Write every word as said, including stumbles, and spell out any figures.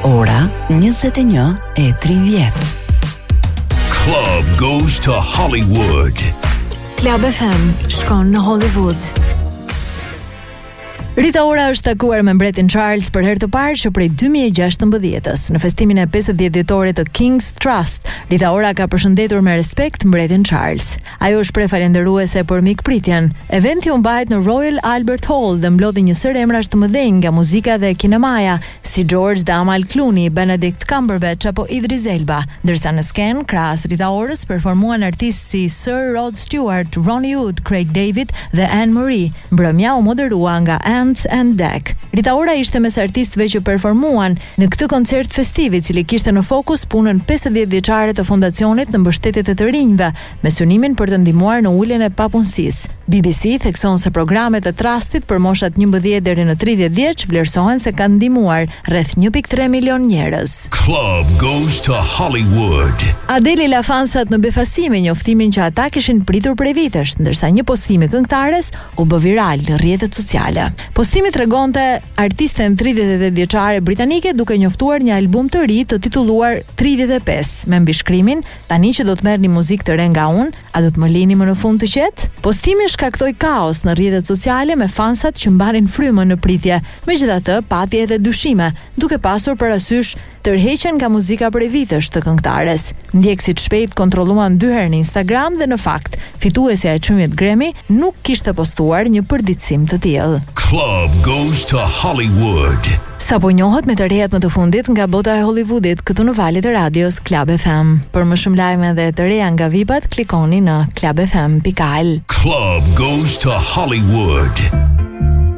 Ora njëzet e një e tridhjetë. Club goes to Hollywood. Club F M shkon në Hollywood. Rita Ora është takuar me mbretin Charles për herë të parë që prej dy mijë e gjashtëmbëdhjetës. Në festimin e pesëdhjetë dhjetorit të King's Trust, Rita Ora ka përshëndetur me respekt mbretin Charles. Ajo është prefalenderuese për mikpritjen. Eventi u mbajt në Royal Albert Hall dhe mblodhi një sër emrash të mëdhenj nga muzika dhe kinemaja, si George dhe Amal Clooney, Benedict Cumberbatch apo Idris Elba, ndërsa në sken, krahas Rita Orës, performuan artistë si Sir Rod Stewart, Ronnie Wood, Craig David dhe Anne Marie. Mbrëmja u moderua nga Ants and Dec. Rita Ora ishte mes artistëve që performuan në këtë koncert festiv, i cili kishte në fokus punën pesëdhjetë vjeçare të fondacionit në mbështetje të të rinjve, me synimin për të ndihmuar në uljen e papunësisë. B B C thekson se programet e trustit për moshat njëmbëdhjetë deri në tridhjetë vjeç vlerësohen se kanë ndihmuar rreth një pikë tre milion njerëz. Club goes to Hollywood. Adele la fansat në befasi me njoftimin që ata kishin pritur prej vitesh, ndërsa një postim i këngëtares u bë viral në rrjetet sociale. Postimi tregonte artisten tridhjetë e tetë vjeçare britanike duke njoftuar një album të ri të titulluar tridhjetë e pesë, me mbishkrimin: "Tani që do të merrni muzikë të re nga unë, a do të më lini më në fund të qetë?" Postimi shkaktoi kaos në rrjetet sociale me fansat që mbanin frymën në pritje. Megjithatë, pati edhe dyshime, duke pasur parasysh tërheqjen nga muzika prej vitesh të këngëtares. Ndjekësit shpejt kontrolluan dy herë në Instagram dhe në fakt, fituesja e çmimit Grammy nuk kishte postuar një përditësim të tillë. Club goes to Hollywood. Sa po njohët me të rejat më të fundit nga bota e Hollywoodit, këtu në valët e radios Club F M. Për më shumë lajme dhe të reja nga vipat, klikoni në club f m dot al. Club goes to Hollywood.